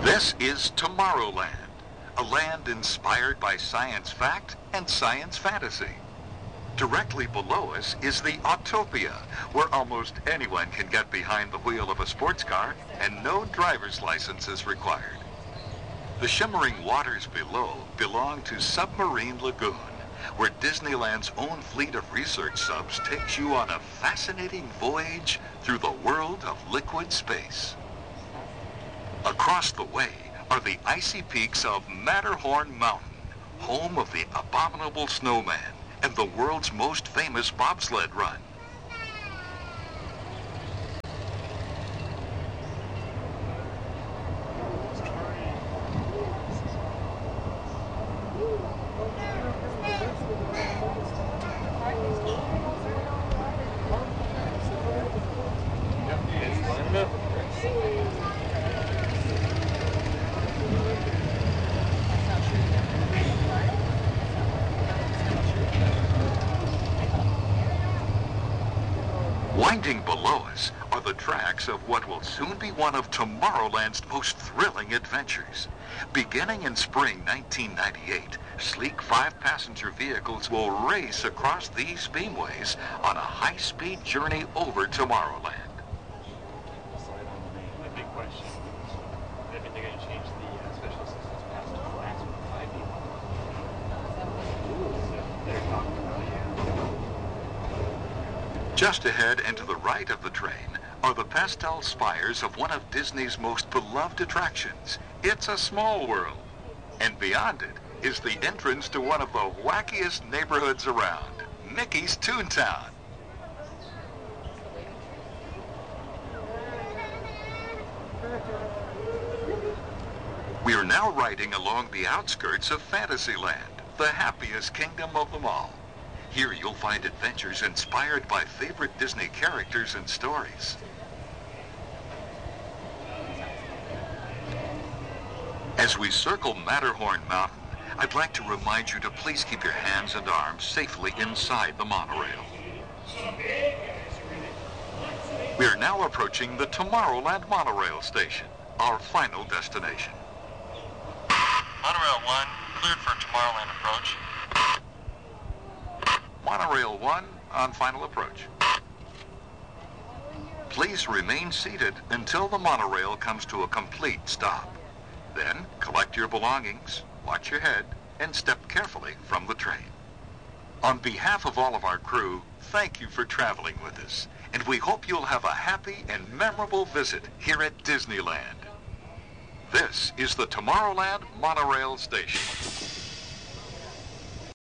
This is Tomorrowland, a land inspired by science fact and science fantasy. Directly below us is the Autopia, where almost anyone can get behind the wheel of a sports car and no driver's license is required. The shimmering waters below belong to Submarine Lagoon, where Disneyland's own fleet of research subs takes you on a fascinating voyage through the world of liquid space. Across the way are the icy peaks of Matterhorn Mountain, home of the abominable snowman and the world's most famous bobsled run. Winding below us are the tracks of what will soon be one of Tomorrowland's most thrilling adventures. Beginning in spring 1998, sleek 5-passenger vehicles will race across these beamways on a high-speed journey over Tomorrowland. The big question. I think they're going to change the special assistance pass to a maximum 5 people. So they're talking about Just ahead and to the right of the train are the pastel spires of one of Disney's most beloved attractions, It's a Small World. And beyond it is the entrance to one of the wackiest neighborhoods around, Mickey's Toontown. We are now riding along the outskirts of Fantasyland, the happiest kingdom of them all. Here you'll find adventures inspired by favorite Disney characters and stories. As we circle Matterhorn Mountain, I'd like to remind you to please keep your hands and arms safely inside the monorail. We are now approaching the Tomorrowland monorail station, our final destination. Monorail 1, cleared for Tomorrowland approach. Monorail 1 on final approach. Please remain seated until the monorail comes to a complete stop. Then collect your belongings, watch your head, and step carefully from the train. On behalf of all of our crew, thank you for traveling with us, and we hope you'll have a happy and memorable visit here at Disneyland. This is the Tomorrowland Monorail Station.